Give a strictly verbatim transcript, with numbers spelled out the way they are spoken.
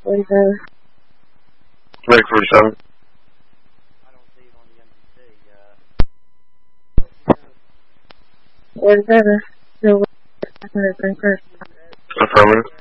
forty-seven. Lake forty-seven. I don't see it on the M D C. Uh, forty-seven. No, first. Affirmative.